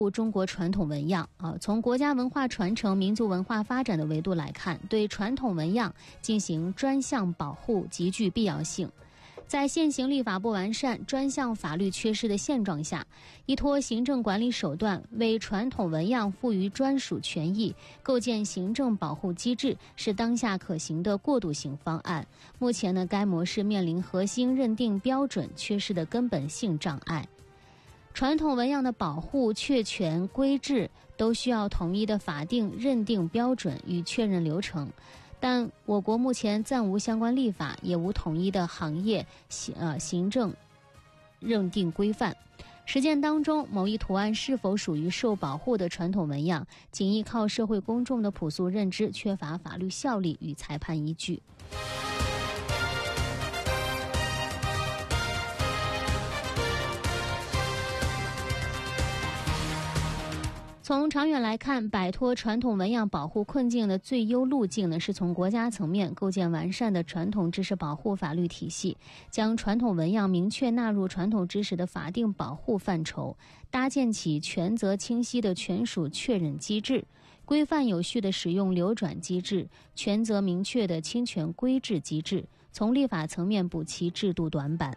中国传统纹样从国家文化传承、民族文化发展的维度来看，对传统纹样进行专项保护极具必要性。在现行立法不完善、专项法律缺失的现状下，依托行政管理手段为传统纹样赋予专属权益，构建行政保护机制，是当下可行的过渡性方案。目前呢，该模式面临核心认定标准缺失的根本性障碍。传统纹样的保护、确权、规制都需要统一的法定认定标准与确认流程，但我国目前暂无相关立法，也无统一的行业行政认定规范。实践当中，某一图案是否属于受保护的传统纹样，仅依靠社会公众的朴素认知，缺乏法律效力与裁判依据。从长远来看，摆脱传统纹样保护困境的最优路径呢，是从国家层面构建完善的传统知识保护法律体系，将传统纹样明确纳入传统知识的法定保护范畴，搭建起权责清晰的权属确认机制，规范有序的使用流转机制，权责明确的侵权规制机制，从立法层面补齐制度短板。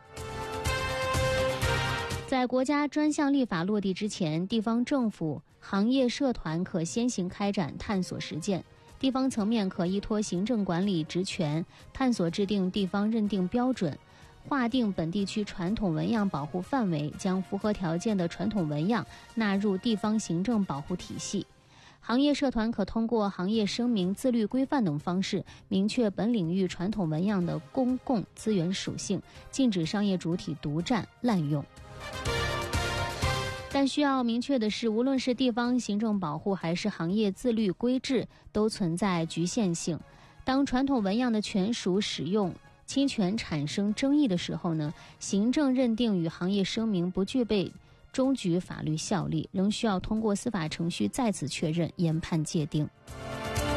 在国家专项立法落地之前，地方政府、行业社团可先行开展探索实践，地方层面可依托行政管理职权，探索制定地方认定标准，划定本地区传统纹样保护范围，将符合条件的传统纹样纳入地方行政保护体系。行业社团可通过行业声明、自律规范等方式，明确本领域传统纹样的公共资源属性，禁止商业主体独占滥用。但需要明确的是，无论是地方行政保护还是行业自律规制，都存在局限性。当传统纹样的权属使用侵权产生争议的时候呢，行政认定与行业声明不具备终局法律效力，仍需要通过司法程序再次确认、研判界定。